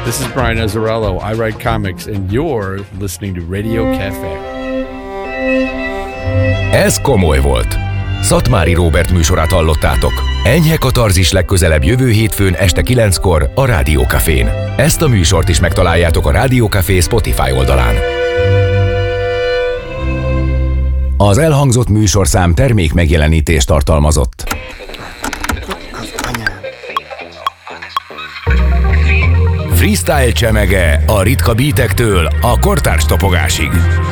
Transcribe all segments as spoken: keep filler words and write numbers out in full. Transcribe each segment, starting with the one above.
This is Brian Azzarello. I write comics, and you're listening to Radio Café. Ez komoly volt. Szatmári Róbert műsorát hallottátok. Enyhe katarzis legközelebb jövő hétfőn este kilenckor a Rádió Cafén. Ezt a műsort is megtaláljátok a Rádió Café Spotify oldalán. Az elhangzott műsorszám termék megjelenítést tartalmazott. Freestyle csemege a ritka beatektől a kortárs topogásig.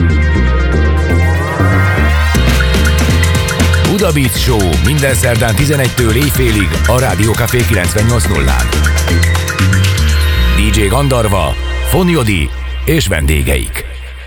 Buda Beat Show minden szerdán tizenegytől éjfélig a Rádió Café kilencvennyolc nullán. dé dzsé Gandarva, Fonyodi és vendégeik.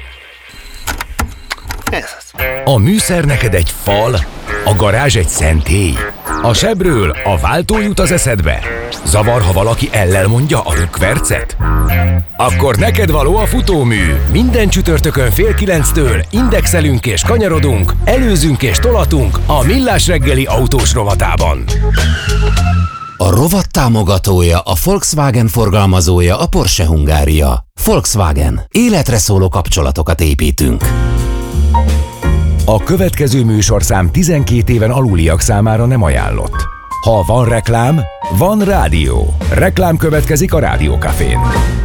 A műszer neked egy fal, a garázs egy szentély. A sebről a váltó jut az eszedbe. Zavar, ha valaki ellel mondja a rükvercet? Akkor neked való a futómű. Minden csütörtökön fél kilenctől indexelünk és kanyarodunk, előzünk és tolatunk a Millás reggeli autós rovatában. A rovat támogatója, a Volkswagen forgalmazója, a Porsche Hungária. Volkswagen. Életre szóló kapcsolatokat építünk. A következő műsorszám tizenkét éven aluliak számára nem ajánlott. Ha van reklám, van rádió. Reklám következik a Rádió Cafén.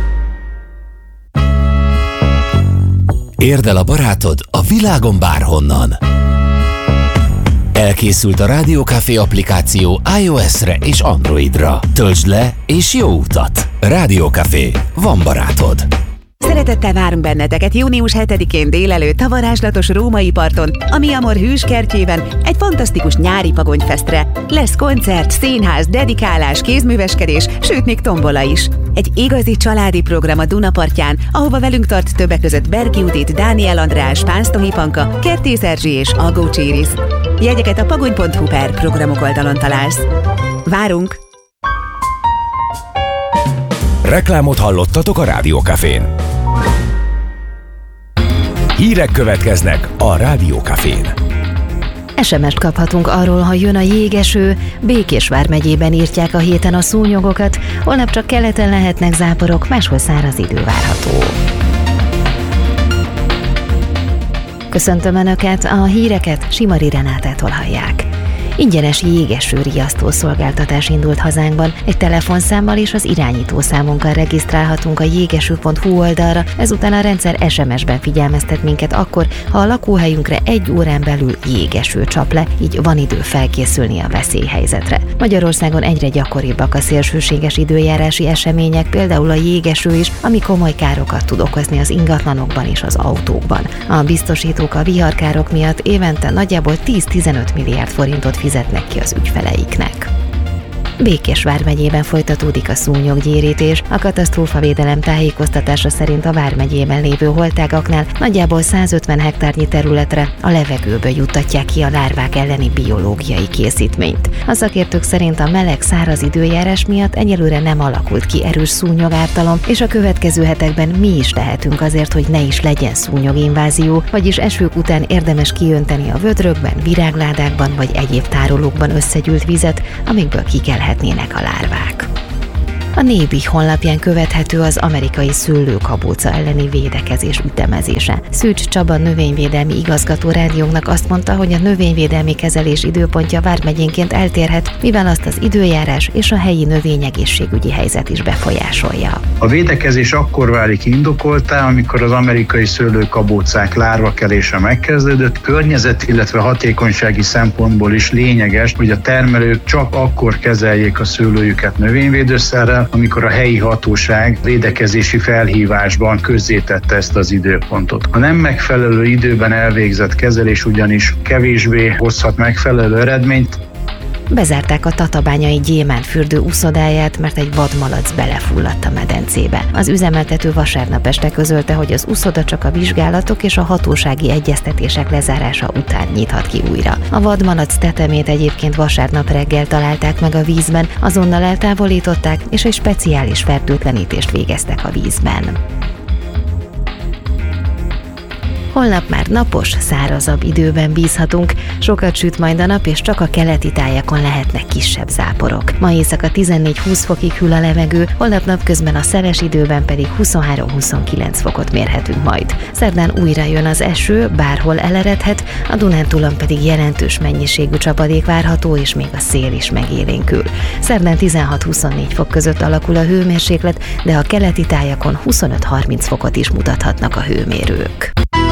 Érd el a barátod a világon bárhonnan. Elkészült a Rádió Café applikáció iOS-re és Androidra. Töltsd le és jó utat! Rádió Café. Van barátod. Szeretettel várunk benneteket június hetedikén délelőtt a varázslatos római parton, a Mi Amor hűskertjében egy fantasztikus nyári pagonyfesztre. Lesz koncert, színház, dedikálás, kézműveskedés, sőt még tombola is. Egy igazi családi program a Dunapartján, ahova velünk tart többek között Berki Judit, Dániel András, Pánsztohi Panka, Kertész Erzsi és Algó Cséris. Jegyeket a pagony pont hu per programok oldalon találsz. Várunk! Reklámot hallottatok a Rádió Cafén. Hírek következnek a Rádió Cafén. es em est kaphatunk arról, ha jön a jégeső. Békés vármegyében írtják a héten a szúnyogokat, holnap csak keleten lehetnek záporok, máshol száraz idő várható. Köszöntöm Önöket, a híreket Simari Renátától hallják. Ingyenes jégeső riasztó szolgáltatás indult hazánkban. Egy telefonszámmal és az irányítószámunkkal regisztrálhatunk a jégeső pont hu oldalra, ezután a rendszer es em es-ben figyelmeztet minket akkor, ha a lakóhelyünkre egy órán belül jégeső csap le, így van idő felkészülni a veszélyhelyzetre. Magyarországon egyre gyakoribbak a szélsőséges időjárási események, például a jégeső is, ami komoly károkat tud okozni az ingatlanokban és az autókban. A biztosítók a viharkárok miatt évente nagyjából tíz-tizenöt milliárd forintot fizetnek ki az ügyfeleiknek. Békés vármegyében folytatódik a szúnyoggyérítés. A katasztrófavédelem tájékoztatása szerint a vármegyében lévő holtágaknál nagyjából százötven hektárnyi területre a levegőből juttatják ki a lárvák elleni biológiai készítményt. A szakértők szerint a meleg száraz időjárás miatt egyelőre nem alakult ki erős szúnyogártalom, és a következő hetekben mi is tehetünk azért, hogy ne is legyen szúnyoginvázió, vagyis esők után érdemes kiönteni a vödrökben, virágládákban vagy egyéb tárolókban összegyűlt vizet, amikből kikelhetnének a lárvák. A Nébi honlapján követhető az amerikai szőlőkabóca elleni védekezés ütemezése. Szűcs Csaba növényvédelmi igazgató rádiónknak azt mondta, hogy a növényvédelmi kezelés időpontja vármegyénként eltérhet, mivel azt az időjárás és a helyi növényegészségügyi helyzet is befolyásolja. A védekezés akkor válik indokoltá, amikor az amerikai szőlőkabócák lárvakelése megkezdődött. Környezet, illetve hatékonysági szempontból is lényeges, hogy a termelők csak akkor kezeljék a szőlőjüket növényvédőszerrel, amikor a helyi hatóság védekezési felhívásban közzétette ezt az időpontot. A nem megfelelő időben elvégzett kezelés ugyanis kevésbé hozhat megfelelő eredményt. Bezárták a tatabányai gyémántfürdő uszodáját, mert egy vadmalac belefulladt a medencébe. Az üzemeltető vasárnap este közölte, hogy az uszoda csak a vizsgálatok és a hatósági egyeztetések lezárása után nyithat ki újra. A vadmalac tetemét egyébként vasárnap reggel találták meg a vízben, azonnal eltávolították, és egy speciális fertőtlenítést végeztek a vízben. holnap már napos, szárazabb időben bízhatunk. Sokat süt majd a nap, és csak a keleti tájakon lehetnek kisebb záporok. Ma éjszaka tizennégy-húsz fokig hűl a levegő, holnap napközben a szeles időben pedig huszonhárom-huszonkilenc fokot mérhetünk majd. Szerdán újra jön az eső, bárhol eleredhet, a Dunántúlon pedig jelentős mennyiségű csapadék várható, és még a szél is megélénkül. Szerdán tizenhat-huszonnégy fok között alakul a hőmérséklet, de a keleti tájakon huszonöt-harminc fokot is mutathatnak a hőmérők.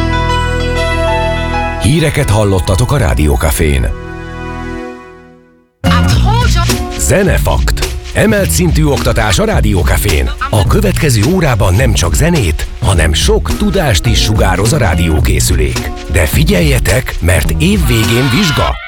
Híreket hallottatok a Rádiókafén. Zenefakt. Emelt szintű oktatás a Rádiókafén. A következő órában nem csak zenét, hanem sok tudást is sugároz a rádiókészülék. De figyeljetek, mert év végén vizsga.